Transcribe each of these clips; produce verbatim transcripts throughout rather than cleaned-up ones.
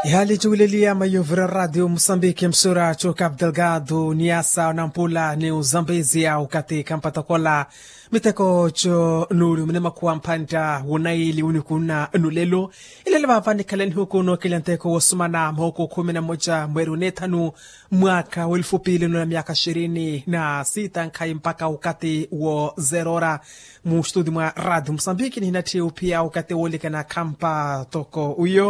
Ihali julilia mayovra radio Msambiki msura choka Abdelgado niasa nampula ni uzambezi au kati kampatakola miteko cho nuru mnema kuwa mpanda unaili unikuna nulelo ilele vavani kaleni huku no kilanteko wasumana mhoko kumi na moja mweru netanu mwaka welfu pili na miaka shirini na sita nkai mpaka ukati wa zerora mustudi mwa radio Msambiki ni hinati upia ukati wolika na kampa toko uyo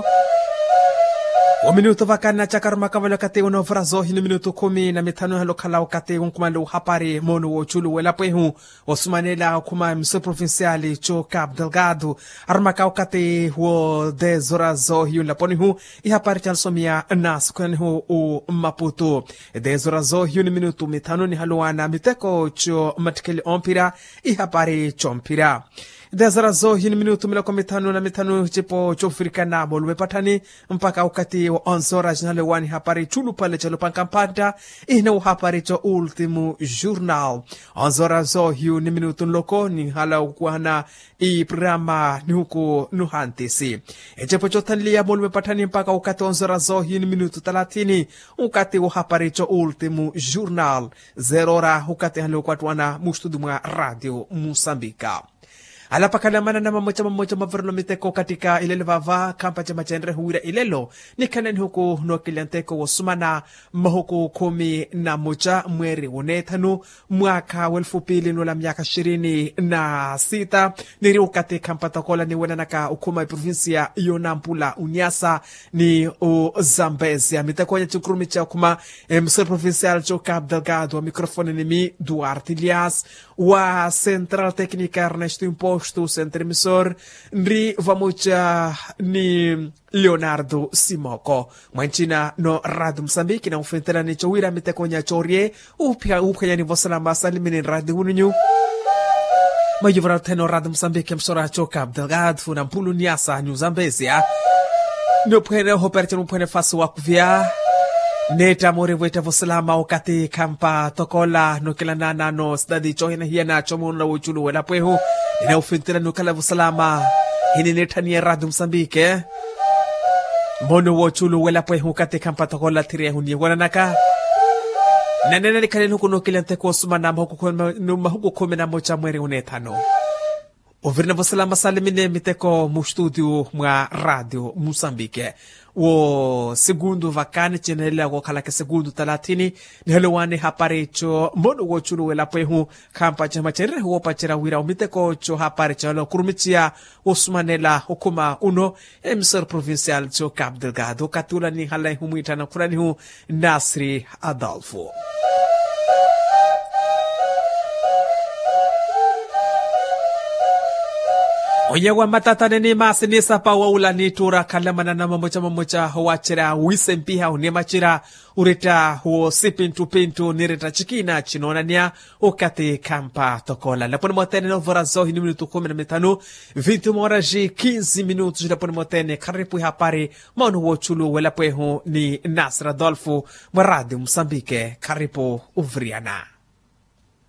wa minuto vakana chakaruma kavalo kate uno vrazo hinu minuto kumi na mitano halo kalau kate unkumalo hapari mono wo chulu wela pwehu osumanela kuma mso provinciali cho Cabo Delgado armakao kate wo de zorazo hiu laponi hu ihapari chalsomia nas kwani hu u Maputo de zorazo hiu ni minuto mitano ni haluana miteko cho matikeli ompira ihapari chompira Dezarazo hini minutu miloko mitano na mitano chipo chofirika na bolwe patani mpaka wakati wa onzora jinale wani hapari chulu pale chalo pankampanta ina uhapari cho ultimu journal onzora zo hiu ni minutu loko ni hala ukuana i programa ni huku nuhantisi echepo chotanlia bolwe patani mpaka wakati onzora zo hiu ni minutu talatini wakati uhapari cho ultimu journal zerora wakati hala ukuatuana mustudumwa radio Musambika ala pakalamana na mamocha mamocha maverno miteko katika ilele vava kampa chama chenre huira ilelo ni kanen huku no kilanteko wasumana mahuku kumi na moja mweri unetanu mwaka welfu pili nula miaka shirini na sita niri ukate kampa takola ni wenanaka ukuma provinsia yonampula unyasa ni o Zambezia miteko ya chukrumi cha ukuma msur provincial cho Cabo Delgado mikrofoni ni mi Duarte Elias wa Central Técnica Ernesto Imposto Centro Emissor nri vamocha ni Leonardo Simoko mwanchina no Radio Msambiki na ufentela ni chowira mitekonya chorie upia upia ni vosalama salimini radio ununyu mayuvra teno Radio Msambiki msora cho Cabo Delgado funa mpulu niasa New Zambezia no pwene hoperche no pwene fasu wakuvia Neta moreveta vosalama wakati kampa tokola no kilanana no stadi chohina hiena chomuna uchulu wela pwehu ina ufintira no kala vosalama hini neta ni Radio Msambike mono uchulu wela pwehu kati kampa tokola tiria huni wana naka nanena ni kalenu kuno kilante kwa sumana mahuku kome na mocha mwere unetano Ovirna vosalama salimine miteko mustudio mwa Radio Msambike wo segundo vakane chenela go kala ke segundo talatini nhelowani haparecho mono wo chulu wela pwehu kampa chama chere wo pachera wira umiteko cho haparecho lo kurumitia osmanela hukuma uno emsor provincial cho Cabo Delgado katula ni halai humita na kurani hu Nasri Adolfo Onyewa matatane ni masinisa pa waula ni tura kalamana na mamocha mamocha wachira wisempiha unemachira ureta huo sipintu pintu nireta chikina chinona nia ukate kampa tokola. Laponi motene no vorazo hini minutu kumi na mitano vintu moraji quinze minutos laponi motene karipu hapari maunu wochulu wela pwehu ni Nasra Adolfo mwa Radio Msambike karipu uvriana.